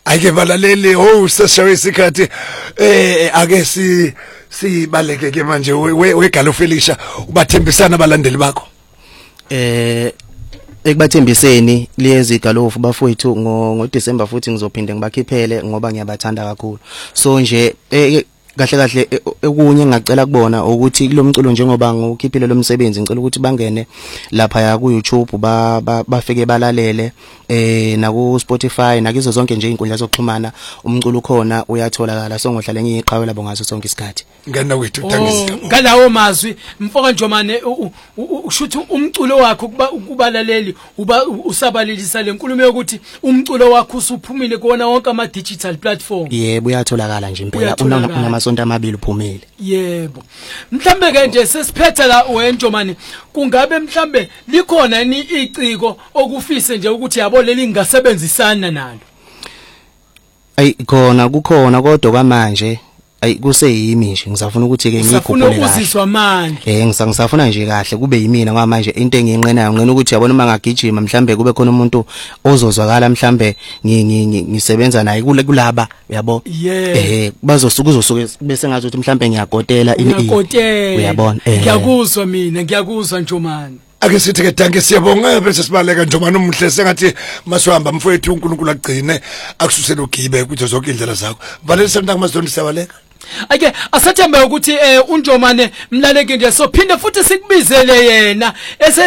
ayike balaleli seshawe isikhathi ake sibaleke ke manje wegalo Felicia ubathembisana abalandeli bakho ekubathembiseni liyezi igalofu bafowethu ngo December futhi ngizophinde ngibakhiphele ngoba ngiyabathanda kakhulu so nje kahle ekunye ngicela kubona ukuthi kulomculo njengoba ngikhiphile lo msebenzi ngicela ukuthi bangene lapha ya ku YouTube bafike balalele na ku Spotify nakizo zonke nje inkundla zokuxhumana umculo khona uyatholakala so ngohlale ngiyiqhawela bongazo sonke isikhathi ngena wethu uthangisa ngalawo mazwi mfoka Njomane ushuthi umculo wakho kubalaleli usabalelisa lenkulumo yokuthi umculo wakho usuphumile kuona wonke ama digital platform yebo uyatholakala nje impela unamasonto amabili uphumile yebo mhlambe ke nje sesiphethe la wenjomane kungabe mhlambe likhona ni iciko okufise nje ukuthi yabo leli ngingasebenzisana nalo kukhona kodwa kwamanje kuseyimi nje ngizafuna ukuthi ke ngikhuphule kahle ngifuna ukuziswa manje ngisafuna nje kahle kube yimina ngamanje into engiyinqenayo ngena ukuthi yabona uma ngagijima mhlambe kube khona umuntu ozozwakala mhlambe ngisebenza naye kulaba yabo bazosuke bese ngathi ukuthi mhlambe ngiyagotela uyabona ngiyakuzwa mina ngiyakuzwa Njomane ake sithi ke danke siyabonga bese sibaleka Njomane umhle sengathi masihamba mfowethu uNkulunkulu agcine akususela ugibe kuzo zonke indlela zakho valelisa mntaka mazondi siyabaleka ake asathemba ukuthi uNjomane mlaleke nje so phinde futhi sikubizele yena